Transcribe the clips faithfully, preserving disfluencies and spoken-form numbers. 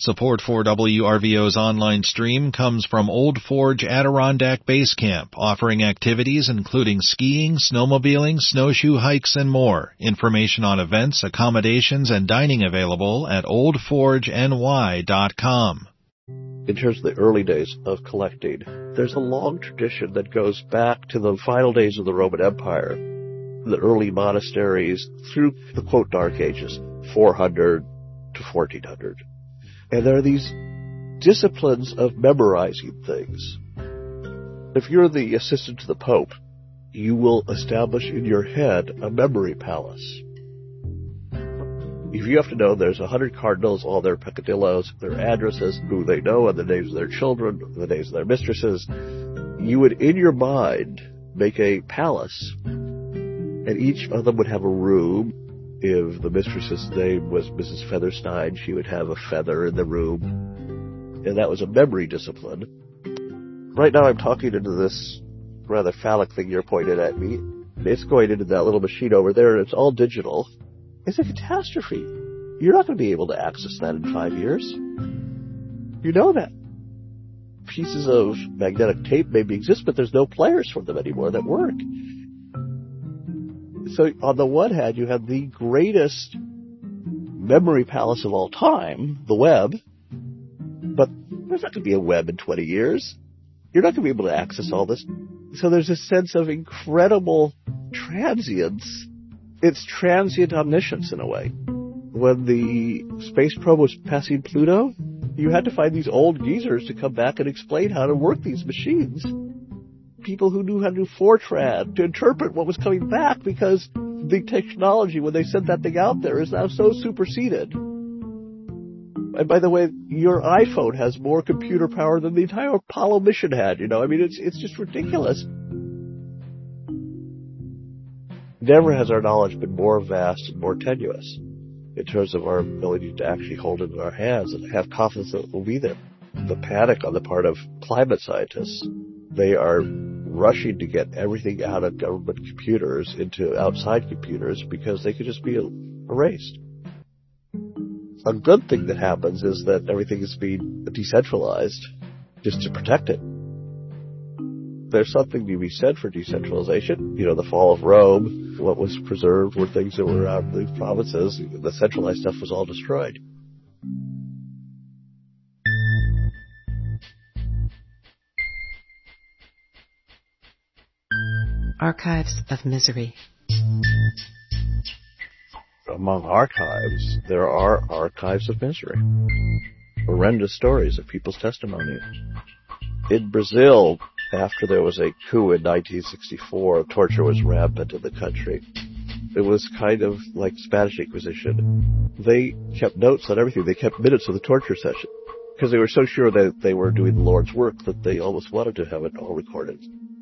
Support for W R V O's online stream comes from Old Forge Adirondack Base Camp, offering activities including skiing, snowmobiling, snowshoe hikes, and more. Information on events, accommodations, and dining available at old forge n y dot com. In terms of the early days of collecting, there's a long tradition that goes back to the final days of the Roman Empire, the early monasteries through the, quote, Dark Ages, four hundred to fourteen hundred. And there are these disciplines of memorizing things. If you're the assistant to the Pope, you will establish in your head a memory palace. If you have to know there's a hundred cardinals, all their peccadillos, their addresses, who they know, and the names of their children, the names of their mistresses, you would, in your mind, make a palace, and each of them would have a room. If the mistress's name was Missus Featherstein, she would have a feather in the room. And that was a memory discipline. Right now I'm talking into this rather phallic thing you're pointing at me. It's going into that little machine over there, and it's all digital. It's a catastrophe. You're not going to be able to access that in five years. You know that. Pieces of magnetic tape maybe exist, but there's no players for them anymore that work. So on the one hand, you have the greatest memory palace of all time, the web, but there's not going to be a web in twenty years. You're not going to be able to access all this. So there's a sense of incredible transience. It's transient omniscience in a way. When the space probe was passing Pluto, you had to find these old geezers to come back and explain how to work these machines. People who knew how to do Fortran to interpret what was coming back, because the technology, when they sent that thing out there, is now so superseded. And by the way, your iPhone has more computer power than the entire Apollo mission had, you know? I mean, it's it's just ridiculous. Never has our knowledge been more vast and more tenuous in terms of our ability to actually hold it in our hands and have confidence that it will be there. The panic on the part of climate scientists, they are rushing to get everything out of government computers into outside computers because they could just be erased. A good thing that happens is that everything is being decentralized just to protect it. There's something to be said for decentralization. You know, the fall of Rome, what was preserved were things that were out of the provinces. The centralized stuff was all destroyed. Archives of Misery. Among archives, there are archives of misery. Horrendous stories of people's testimony. In Brazil, after there was a coup in nineteen sixty-four, torture was rampant in the country. It was kind of like Spanish Inquisition. They kept notes on everything. They kept minutes of the torture session because they were so sure that they were doing the Lord's work that they almost wanted to have it all recorded.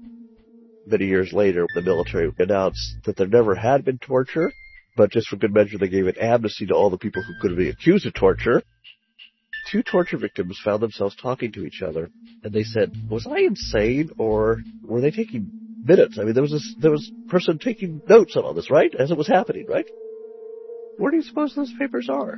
Many years later, the military announced that there never had been torture, but just for good measure, they gave an amnesty to all the people who could be accused of torture. Two torture victims found themselves talking to each other, and they said, was I insane, or were they taking minutes? I mean, there was this, there was a person taking notes on all this, right? As it was happening, right? Where do you suppose those papers are?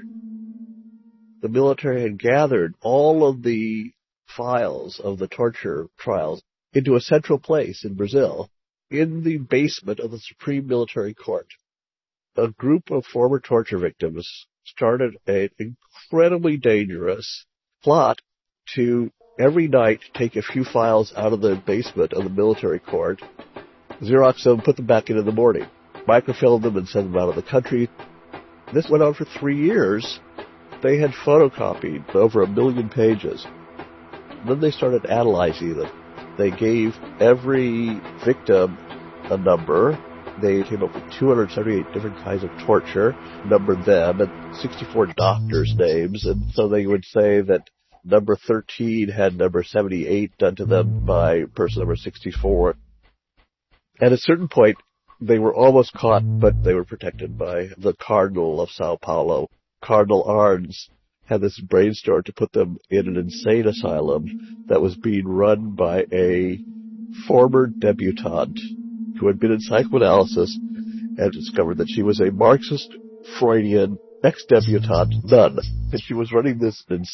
The military had gathered all of the files of the torture trials into a central place in Brazil, in the basement of the Supreme Military Court. A group of former torture victims started an incredibly dangerous plot to every night take a few files out of the basement of the military court, Xerox them, put them back in in the morning, microfilm them and send them out of the country. This went on for three years. They had photocopied over a million pages. Then they started analyzing them. They gave every victim a number. They came up with two hundred seventy-eight different kinds of torture, numbered them, and sixty-four doctors' names. And so they would say that number thirteen had number seventy-eight done to them by person number sixty-four. At a certain point, they were almost caught, but they were protected by the Cardinal of Sao Paulo. Cardinal Arns had this brainstorm to put them in an insane asylum that was being run by a former debutante who had been in psychoanalysis and discovered that she was a Marxist, Freudian, ex-debutante nun, and she was running this insane